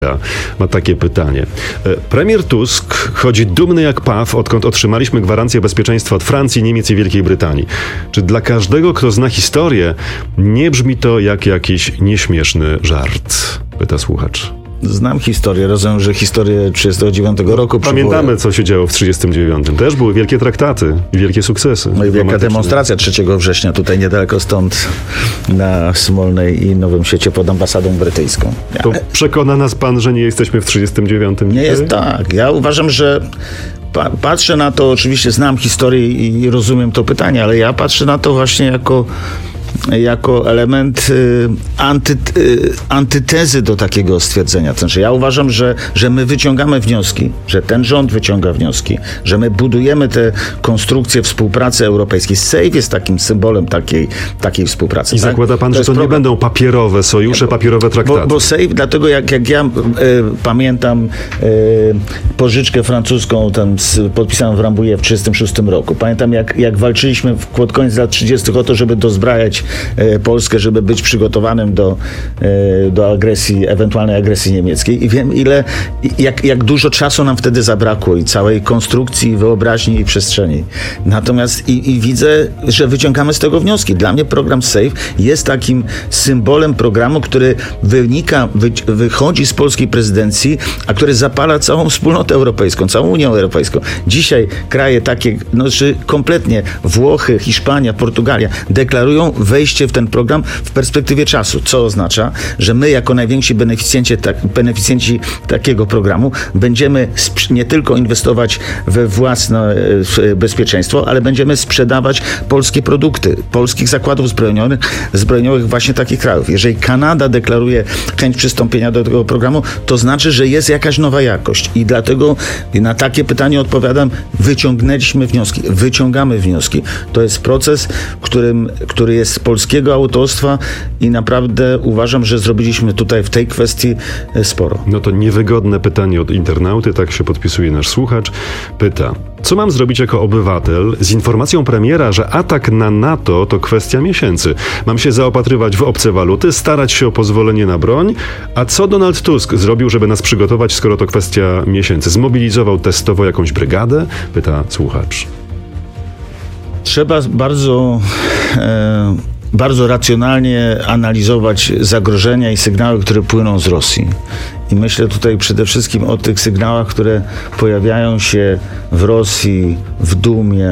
Ma takie pytanie. Premier Tusk chodzi dumny jak paw, odkąd otrzymaliśmy gwarancję bezpieczeństwa od Francji, Niemiec i Wielkiej Brytanii. Czy dla każdego, kto zna historię, nie brzmi to jak jakiś nieśmieszny żart? Pyta słuchacz. Znam historię. Rozumiem, że historię 1939 roku Pamiętamy, co się działo w 1939. Też były wielkie traktaty i wielkie sukcesy. No i wielka demonstracja 3 września, tutaj niedaleko stąd, na Smolnej i Nowym Świecie pod ambasadą brytyjską. To przekona nas pan, że nie jesteśmy w 1939? Nie jest tak. Ja uważam, że patrzę na to, oczywiście znam historię i rozumiem to pytanie, ale ja patrzę na to właśnie jako element antytezy do takiego stwierdzenia. To znaczy, ja uważam, że my wyciągamy wnioski, że ten rząd wyciąga wnioski, że my budujemy te konstrukcje współpracy europejskiej. SAFE jest takim symbolem takiej współpracy. I tak? Zakłada pan, że to nie będą papierowe sojusze, papierowe traktaty? Bo SAFE, dlatego jak ja pamiętam pożyczkę francuską podpisaną w Rambouillet w 1936 roku. Pamiętam, jak walczyliśmy pod koniec lat 30. o to, żeby dozbrajać Polskę, żeby być przygotowanym do agresji, ewentualnej agresji niemieckiej. I wiem, jak dużo czasu nam wtedy zabrakło i całej konstrukcji, wyobraźni i przestrzeni. Natomiast i widzę, że z tego wnioski. Dla mnie program SAFE jest takim symbolem programu, który wychodzi z polskiej prezydencji, a który zapala całą wspólnotę europejską, całą Unię Europejską. Dzisiaj kraje takie, że kompletnie Włochy, Hiszpania, Portugalia deklarują wejście w ten program w perspektywie czasu, co oznacza, że my jako najwięksi beneficjenci takiego programu będziemy nie tylko inwestować we własne bezpieczeństwo, ale będziemy sprzedawać polskie produkty, polskich zakładów zbrojeniowych właśnie takich krajów. Jeżeli Kanada deklaruje chęć przystąpienia do tego programu, to znaczy, że jest jakaś nowa jakość i dlatego na takie pytanie odpowiadam, wyciągamy wnioski. To jest proces, który jest z polskiego autorstwa i naprawdę uważam, że zrobiliśmy tutaj w tej kwestii sporo. No to niewygodne pytanie od internauty, tak się podpisuje nasz słuchacz. Pyta, co mam zrobić jako obywatel z informacją premiera, że atak na NATO to kwestia miesięcy? Mam się zaopatrywać w obce waluty, starać się o pozwolenie na broń? A co Donald Tusk zrobił, żeby nas przygotować, skoro to kwestia miesięcy? Zmobilizował testowo jakąś brygadę? Pyta słuchacz. Trzeba bardzo racjonalnie analizować zagrożenia i sygnały, które płyną z Rosji. I myślę tutaj przede wszystkim o tych sygnałach, które pojawiają się w Rosji, w Dumie,